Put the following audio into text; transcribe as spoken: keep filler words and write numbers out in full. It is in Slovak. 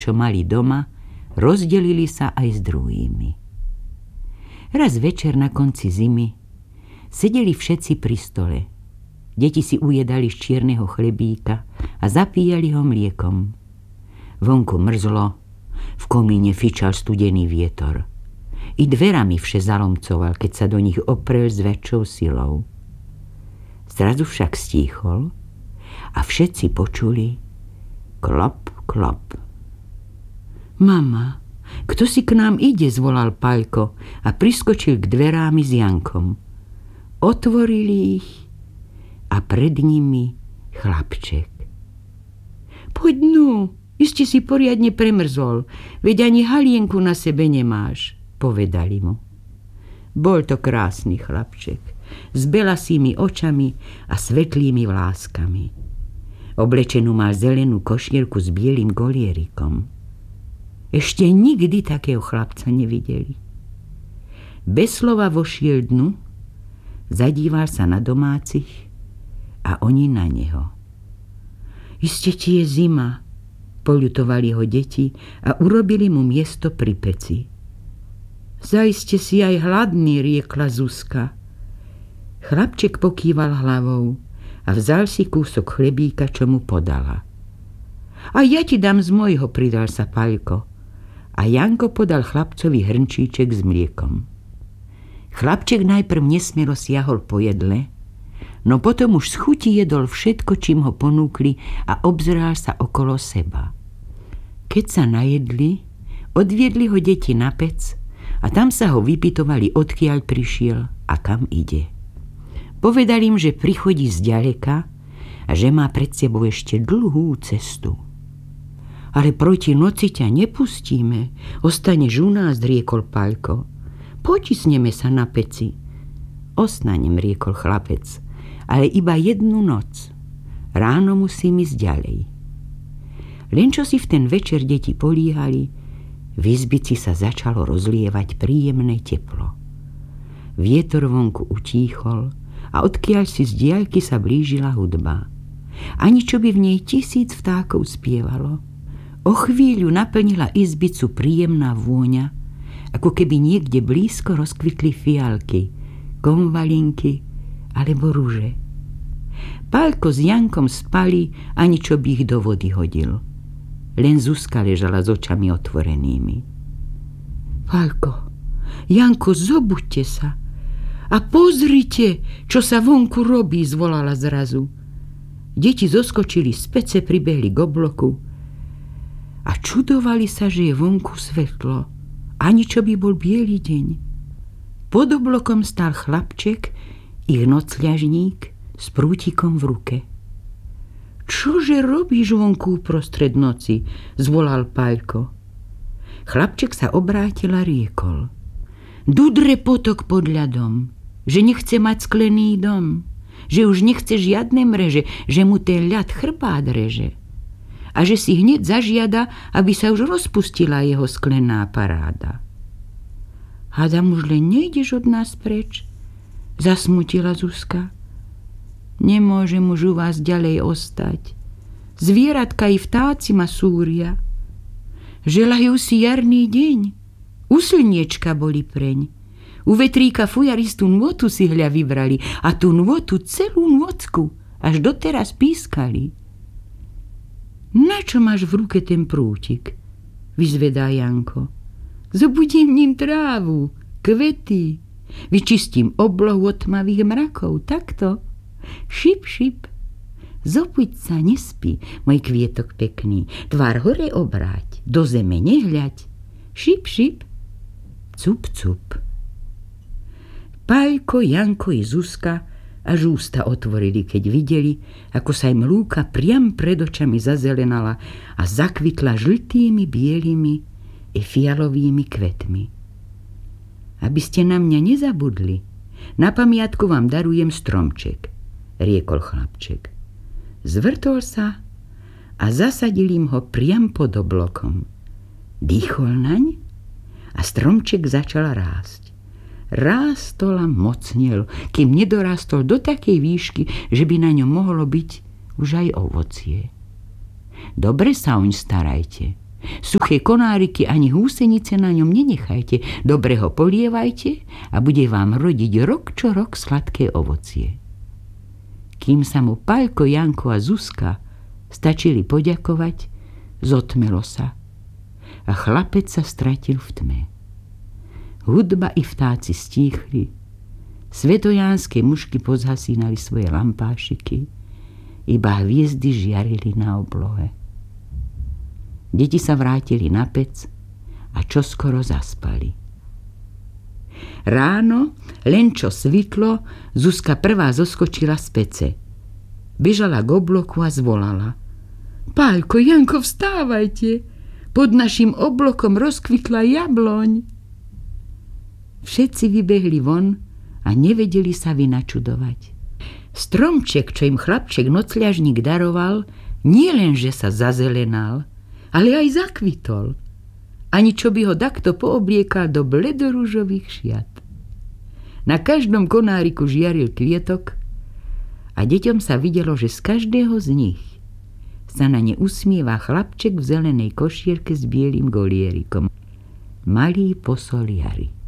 čo mali doma, rozdelili sa aj s druhými. Raz večer na konci zimy sedeli všetci pri stole. Deti si ujedali z čierneho chlebíka a zapíjali ho mliekom. Vonku mrzlo, v komíne fičal studený vietor. I dverami vše zalomcoval, keď sa do nich oprel s väčšou silou. Zrazu však stíchol a všetci počuli klop, klop. Mama, kto si k nám ide, zvolal Paľko a priskočil k dverám s Jankom. Otvorili ich a pred nimi chlapček. Poď nu, iste si poriadne premrzol, veď ani halienku na sebe nemáš, povedali mu. Bol to krásny chlapček, s belasými očami a svetlými vláskami. Oblečenú mal zelenú košierku s bielým golierikom. Ešte nikdy takého chlapca nevideli. Bez slova vošiel dnu, zadíval sa na domácich a oni na neho. Iste ti je zima, poľutovali ho deti a urobili mu miesto pri peci. Zaiste si aj hladný, riekla Zuzka. Chlapček pokýval hlavou a vzal si kúsok chlebíka, čo mu podala. A ja ti dám z mojho, pridal sa Paľko. A Janko podal chlapcovi hrnčíček s mliekom. Chlapček najprv nesmielo siahol po jedle, no potom už z chuti jedol všetko, čím ho ponúkli a obzeral sa okolo seba. Keď sa najedli, odviedli ho deti na pec a tam sa ho vypytovali, odkiaľ prišiel a kam ide. Povedali im, že prichodí zďaleka a že má pred sebou ešte dlhú cestu. Ale proti noci ťa nepustíme, ostaneš u nás, riekol Paľko. Potisneme sa na peci. Ostanem, riekol chlapec, ale iba jednu noc. Ráno musím ísť ďalej. Len čo si v ten večer deti políhali, v izbici sa začalo rozlievať príjemné teplo. Vietor vonku utíchol a odkiaľ si z diaľky sa blížila hudba. Ani čo by v nej tisíc vtákov spievalo. O chvíľu naplnila izbicu príjemná vôňa, ako keby niekde blízko rozkvitli fialky, konvalinky alebo ruže. Paľko s Jankom spali, ani čo by ich do vody hodil. Len Zuzka ležala s očami otvorenými. Paľko, Janko, zobuďte sa a pozrite, čo sa vonku robí, zvolala zrazu. Deti zoskočili z pece, pribehli k obloku a čudovali sa, že je vonku svetlo, ani čo by bol biely deň. Pod oblokom stál chlapček, ich nocľažník, s prútikom v ruke. Čože robíš vonku uprostred noci? Zvolal Paľko. Chlapček sa obrátil a riekol. Dudre potok pod ľadom, že nechce mať sklený dom, že už nechce žiadne mreže, že mu ten ľad chrbát reže. A že si hneď zažiada, aby sa už rozpustila jeho sklená paráda. Hádam, už len nejdeš od nás preč? Zasmutila Zuzka. Nemôžem už u vás ďalej ostať. Zvieratka i vtáci ma súria. Želajú si jarný deň. U slniečka boli preň. U vetríka fujaristú nôtu si hľa vybrali a tú nôtu celú nôcku až doteraz pískali. Na čo máš v ruke ten prútik? Vyzvedá Janko. Zobudím ním trávu, kvety, vyčistím oblohu od tmavých mrakov, takto. Šip, šip. Zobuď sa, nespí, môj kvietok pekný, tvár hore obráť, do zeme nehľaď. Šip, šip. Cup, cup. Paľko, Janko i Zuzka až ústa otvorili, keď videli, ako sa im lúka priam pred očami zazelenala a zakvitla žltými, bielými i fialovými kvetmi. Aby ste na mňa nezabudli, na pamiatku vám darujem stromček, riekol chlapček. Zvrtol sa a zasadil im ho priam pod oblokom. Dýchol naň a stromček začal rásť. Rástol a mocnil, kým nedorástol do takej výšky, že by na ňom mohlo byť už aj ovocie. Dobre sa oň starajte, Suché konáriky ani húsenice na ňom nenechajte. Dobre ho polievajte a bude vám rodiť rok čo rok sladké ovocie. Kým sa mu Paľko, Janko a Zuzka stačili poďakovať, zotmelo sa a chlapec sa stratil v tme. Hudba i vtáci stíchli, svetojánske mušky pozhasínali svoje lampášiky, iba hviezdy žiarili na oblohe. Deti sa vrátili na pec a čoskoro zaspali. Ráno, len čo svitlo, Zuzka prvá zoskočila z pece. Bežala k obloku a zvolala: Paľko, Janko, vstávajte! Pod našim oblokom rozkvitla jabloň. Všetci vybehli von a nevedeli sa vynačudovať. Stromček, čo im chlapček nocľažník daroval, nie len, že sa zazelenal, ale aj zakvitol. Ani čo by ho takto poobliekal do bledoružových šiat. Na každom konáriku žiaril kvietok a deťom sa videlo, že z každého z nich sa na ne usmieva chlapček v zelenej košierke s bielým golierikom. Malý posol jary.